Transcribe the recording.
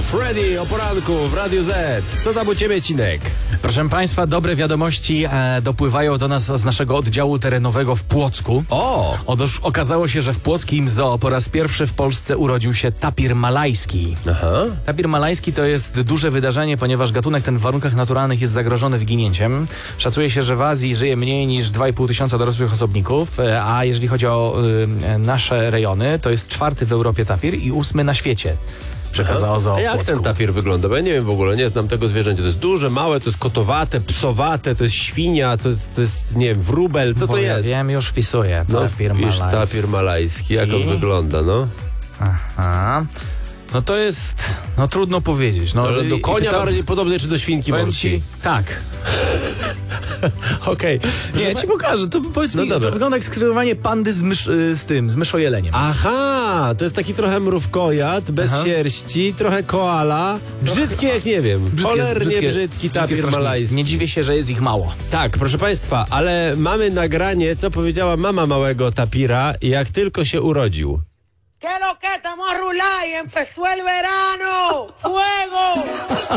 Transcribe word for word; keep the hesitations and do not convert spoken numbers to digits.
Freddy o poranku w Radiu Z. Co tam u ciebie, Cinek? Proszę Państwa, dobre wiadomości e, dopływają do nas z naszego oddziału terenowego w Płocku. O! Otóż okazało się, że w płockim zoo po raz pierwszy w Polsce urodził się tapir malajski. Aha. Tapir malajski to jest duże wydarzenie, ponieważ gatunek ten w warunkach naturalnych jest zagrożony wyginięciem. Szacuje się, że w Azji żyje mniej niż dwa i pół tysiąca dorosłych osobników, e, a jeżeli chodzi o e, nasze rejony, to jest czwarty w Europie tapir i ósmy na świecie. Przekazało zoo A w jak Płocku. ten tapir wygląda? Bo ja nie wiem w ogóle, nie znam tego zwierzęcia. To jest duże, małe, to jest kotowate, psowate, to jest świnia, to jest, to jest nie wiem, wróbel, co Bo to ja jest? wiem, już wpisuję. No, Tapir wpisz malajski. tapir malajski, jak on wygląda, no? Aha. No to jest, no trudno powiedzieć. No, Ale do i- konia i to- bardziej podobny, czy do świnki Powiem morskiej? ci, tak. Okej. Nie, ja Że- ci pokażę. To powiedz No mi, dobra. to wygląda jak skrylowanie pandy z, mysz, y, z tym, z myszojeleniem. Aha, to jest taki trochę mrówkojad, bez Aha. sierści, trochę koala, brzydki jak nie wiem, cholernie brzydki tapir strasznie. malajski. Nie dziwię się, że jest ich mało. Tak, proszę Państwa, ale mamy nagranie, co powiedziała mama małego tapira, jak tylko się urodził. ¿Qué lo que estamos a rular y empezó el verano? ¡Fuego!